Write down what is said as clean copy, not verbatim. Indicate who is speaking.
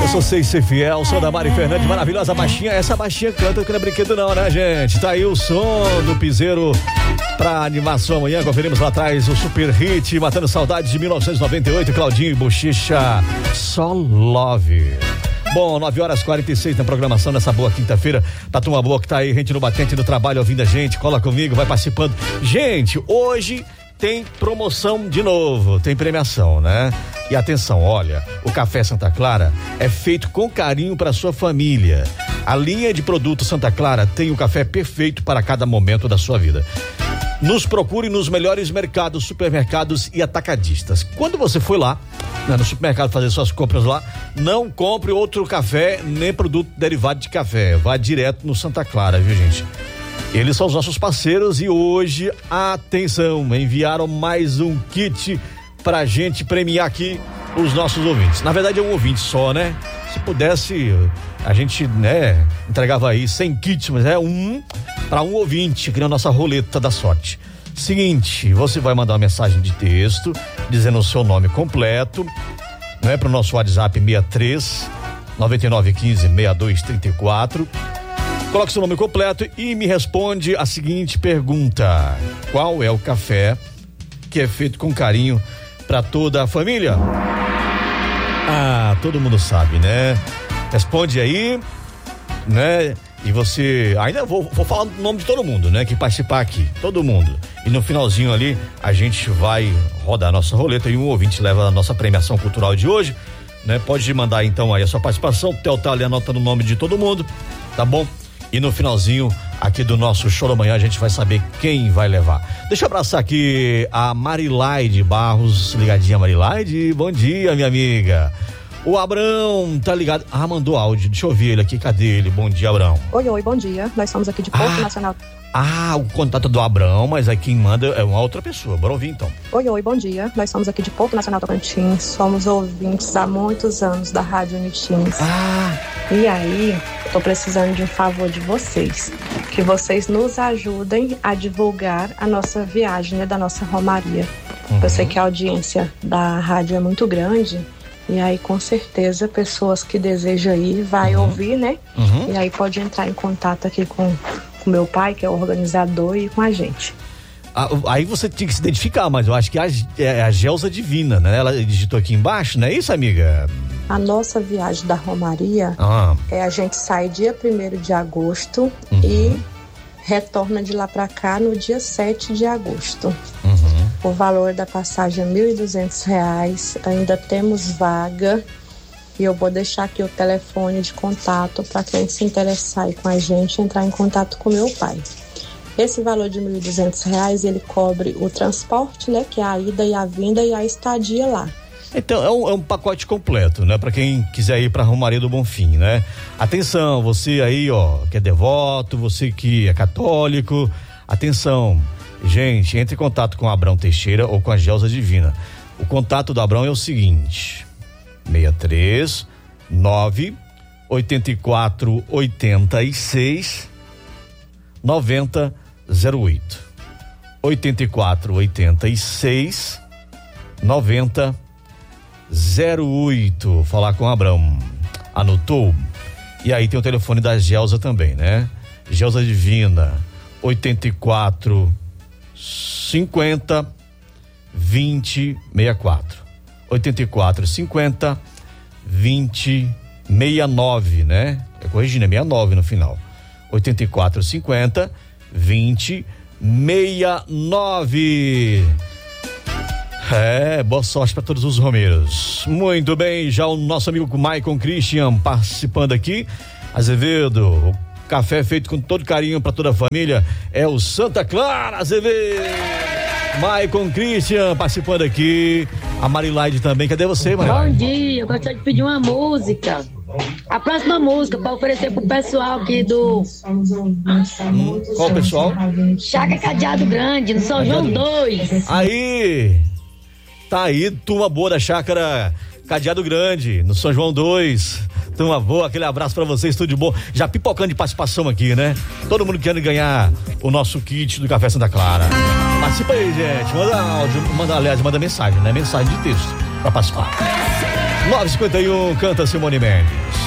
Speaker 1: Eu sou Sei Ser Fiel, sou da Mari Fernandes, maravilhosa baixinha. Essa baixinha canta que não é brinquedo não, né, gente? Tá aí o som do piseiro pra animação amanhã. Conferimos lá atrás o super hit Matando Saudades de 1998, Claudinho e Bochicha, Só Love. Bom, 9h46 na programação nessa boa quinta-feira. Pra turma boa que tá aí, gente no batente do trabalho ouvindo a gente, cola comigo, vai participando. Gente, hoje tem promoção de novo, tem premiação, né? E atenção, olha, o Café Santa Clara é feito com carinho para sua família. A linha de produtos Santa Clara tem o café perfeito para cada momento da sua vida. Nos procure nos melhores mercados, supermercados e atacadistas. Quando você for lá, no supermercado fazer suas compras lá, não compre outro café, nem produto derivado de café. Vá direto no Santa Clara, viu, gente? Eles são os nossos parceiros e hoje, atenção, enviaram mais um kit pra gente premiar aqui os nossos ouvintes. Na verdade é um ouvinte só, né? Se pudesse, a gente, né, entregava aí 100 kits, mas é um para um ouvinte, que é a nossa roleta da sorte. Seguinte, você vai mandar uma mensagem de texto dizendo o seu nome completo, né, pro nosso WhatsApp 63 9915 6234. Coloque seu nome completo e me responde a seguinte pergunta: qual é o café que é feito com carinho para toda a família? Ah, todo mundo sabe, né? Responde aí, né? E você, ainda vou falar o nome de todo mundo, né? Que participar aqui, todo mundo. E no finalzinho ali, a gente vai rodar a nossa roleta e um ouvinte leva a nossa premiação cultural de hoje, né? Pode mandar então aí a sua participação, o Theo tá ali anotando o nome de todo mundo, tá bom? E no finalzinho aqui do nosso show da manhã a gente vai saber quem vai levar. Deixa eu abraçar aqui a Marilaide Barros, ligadinha Marilaide, bom dia minha amiga. O Abrão tá ligado, mandou áudio, deixa eu ouvir ele aqui, cadê ele? Bom dia, Abrão.
Speaker 2: Oi, bom dia, nós somos aqui de Porto Nacional.
Speaker 1: O contato do Abrão, mas aí quem manda é uma outra pessoa, bora ouvir então.
Speaker 2: Oi, bom dia, nós somos aqui de Porto Nacional Tocantins, somos ouvintes há muitos anos da Rádio Unitins. E aí, tô precisando de um favor de vocês, que vocês nos ajudem a divulgar a nossa viagem, né, da nossa romaria. Eu sei que a audiência da rádio é muito grande, e aí com certeza pessoas que desejam ir vai ouvir, né? E aí pode entrar em contato aqui com meu pai, que é o organizador, e com a gente.
Speaker 1: Aí você tinha que se identificar, mas eu acho que é a Gelsa Divina, né? Ela digitou aqui embaixo, não é isso, amiga?
Speaker 2: A nossa viagem da romaria a gente sai dia 1º de agosto e retorna de lá pra cá no dia 7 de agosto. O valor da passagem é R$1.200, ainda temos vaga e eu vou deixar aqui o telefone de contato para quem se interessar aí com a gente entrar em contato com meu pai. Esse valor de R$1.200 ele cobre o transporte, né, que é a ida e a vinda e a estadia lá.
Speaker 1: Então é um pacote completo, né? Para quem quiser ir para Romaria do Bonfim, né? Atenção, você aí, ó, que é devoto, você que é católico, atenção, gente, entre em contato com o Abrão Teixeira ou com a Gelsa Divina. O contato do Abrão é o seguinte: 63 9 84 86 90 08 84 86 90 08. Falar com o Abrão. Anotou? E aí tem o telefone da Gelsa também, né? Gelsa Divina 84 50 20 64 84 50 20 69, né? Corrigindo, é 69 no final. 84 50 20 69. Boa sorte para todos os romeiros. Muito bem, já o nosso amigo Maicon Christian participando aqui. Azevedo, o café feito com todo carinho para toda a família é o Santa Clara, Azevedo. Maicon Christian participando aqui. A Marilaide também, cadê você, Marilaide?
Speaker 3: Bom dia, eu gostaria de pedir uma música. A próxima música para oferecer pro pessoal aqui do...
Speaker 1: Qual pessoal?
Speaker 3: Chácara Cadeado Grande, no São João 2.
Speaker 1: Aí, tá aí, turma boa da Chácara Cadeado Grande, no São João 2. Turma boa, aquele abraço pra vocês, tudo de bom. Já pipocando de participação aqui, né? Todo mundo querendo ganhar o nosso kit do Café Santa Clara. Participa aí, gente. Manda áudio, manda mensagem, né? Mensagem de texto pra participar. 9h51, canta Simone Mendes.